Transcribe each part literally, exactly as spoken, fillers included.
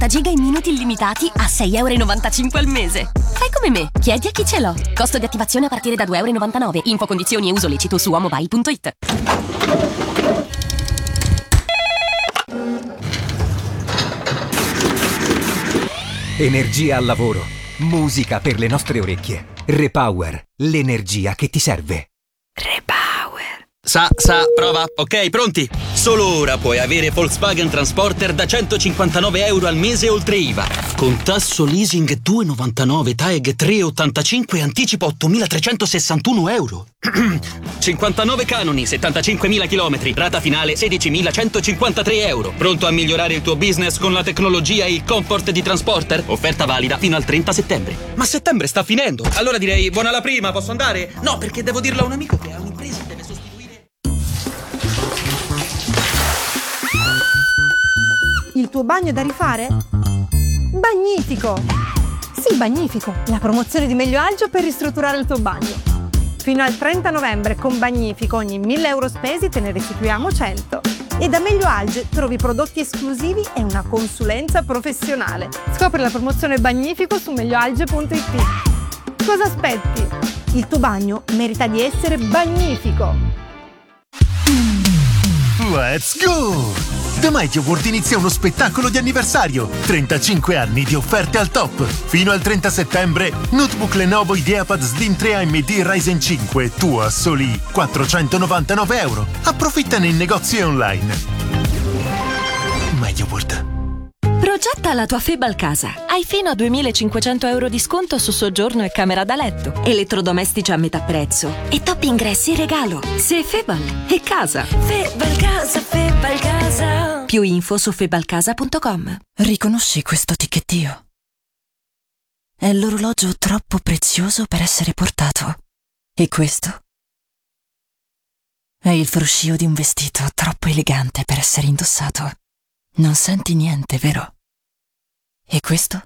ottanta giga in minuti illimitati a sei euro e novantacinque al mese. Fai come me, chiedi a chi ce l'ho. Costo di attivazione a partire da due euro e novantanove. Info, condizioni e uso lecito su omobile punto it. Energia al lavoro, musica per le nostre orecchie. Repower, l'energia che ti serve. Repower. Sa, sa, prova. Ok, pronti? Solo ora puoi avere Volkswagen Transporter da centocinquantanove euro al mese oltre I V A. Con tasso leasing due virgola novantanove, T A E G tre virgola ottantacinque e anticipo ottomilatrecentosessantuno euro. cinquantanove canoni, settantacinquemila chilometri, rata finale sedicimilacentocinquantatré euro. Pronto a migliorare il tuo business con la tecnologia e il comfort di Transporter? Offerta valida fino al trenta settembre. Ma settembre sta finendo. Allora direi buona alla prima, posso andare? No, perché devo dirlo a un amico che ha un'impresa e deve sostituire. Il tuo bagno è da rifare? Bagnifico! Sì, Bagnifico, la promozione di Meglio Agio per ristrutturare il tuo bagno. Fino al trenta novembre con Bagnifico ogni mille euro spesi te ne restituiamo cento. E da Meglio Alge trovi prodotti esclusivi e una consulenza professionale. Scopri la promozione Bagnifico su meglio alge punto it. Cosa aspetti? Il tuo bagno merita di essere Bagnifico! Let's go! Da Mighty Award inizia uno spettacolo di anniversario. trentacinque anni di offerte al top. Fino al trenta settembre, notebook Lenovo IdeaPad Slim tre A M D Ryzen cinque, tu a soli quattrocentonovantanove euro. Approfittane in negozi e online. Mighty Award. Progetta la tua Febal casa. Hai fino a duemilacinquecento euro di sconto su soggiorno e camera da letto. Elettrodomestici a metà prezzo. E top ingressi in regalo. Se Febal è casa. Febal casa, Febal casa. Più info su febalcasa punto com. Riconosci questo ticchettio? È l'orologio troppo prezioso per essere portato. E questo? È il fruscio di un vestito troppo elegante per essere indossato. Non senti niente, vero? E questo?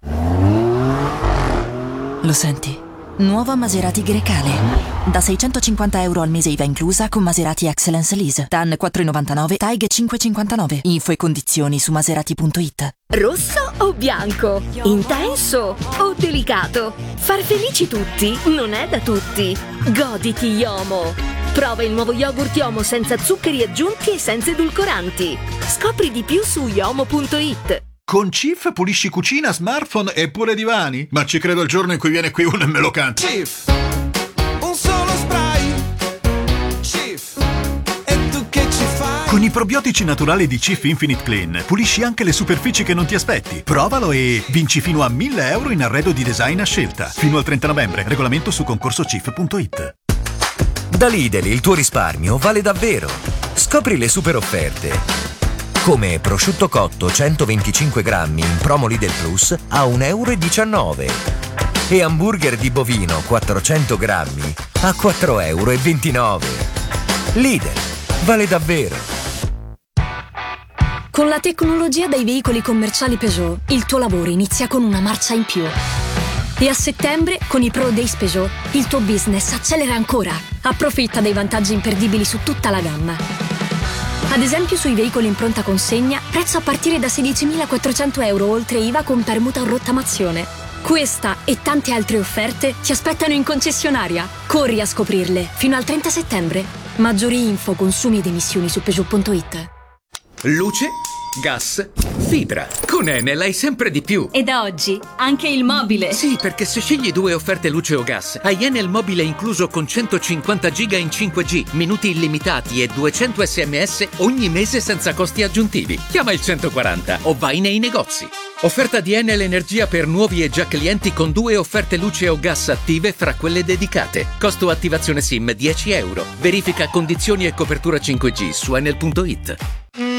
Lo senti? Nuova Maserati Grecale. Da seicentocinquanta euro al mese I V A inclusa con Maserati Excellence Lease. T A N quattro virgola novantanove, T A E G cinque virgola cinquantanove. Info e condizioni su maserati punto it. Rosso o bianco? Intenso o delicato? Far felici tutti non è da tutti. Goditi Yomo. Prova il nuovo yogurt Yomo senza zuccheri aggiunti e senza edulcoranti. Scopri di più su yomo punto it. Con Cif pulisci cucina, smartphone e pure divani? Ma ci credo il giorno in cui viene qui uno e me lo canta. Cif, un solo spray. Cif, e tu che ci fai? Con i probiotici naturali di Cif Infinite Clean pulisci anche le superfici che non ti aspetti. Provalo e vinci fino a mille euro in arredo di design a scelta. Fino al trenta novembre. Regolamento su concorso cif punto it. Da Lidl il tuo risparmio vale davvero. Scopri le super offerte. Come prosciutto cotto centoventicinque grammi in promo Lidl Plus a un euro e diciannove. E hamburger di bovino quattrocento grammi a quattro euro e ventinove. Lidl vale davvero. Con la tecnologia dei veicoli commerciali Peugeot, il tuo lavoro inizia con una marcia in più. E a settembre, con i Pro Days Peugeot, il tuo business accelera ancora. Approfitta dei vantaggi imperdibili su tutta la gamma. Ad esempio sui veicoli in pronta consegna, prezzo a partire da sedicimilaquattrocento euro oltre I V A con permuta o rottamazione. Questa e tante altre offerte ti aspettano in concessionaria. Corri a scoprirle fino al trenta settembre. Maggiori info, consumi ed emissioni su Peugeot punto it. Luce, gas, fibra. Con Enel hai sempre di più. E da oggi anche il mobile. Sì, perché se scegli due offerte luce o gas, hai Enel mobile incluso con centocinquanta giga in cinque G, minuti illimitati e duecento sms ogni mese senza costi aggiuntivi. Chiama il centoquaranta o vai nei negozi. Offerta di Enel Energia per nuovi e già clienti con due offerte luce o gas attive fra quelle dedicate. Costo attivazione SIM dieci euro. Verifica condizioni e copertura cinque G su enel punto it.